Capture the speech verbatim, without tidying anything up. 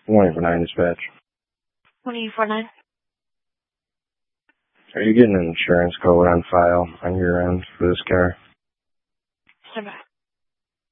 one eight four nine dispatch. one eight four nine. Are you getting an insurance code on file on your end for this car? Stand by.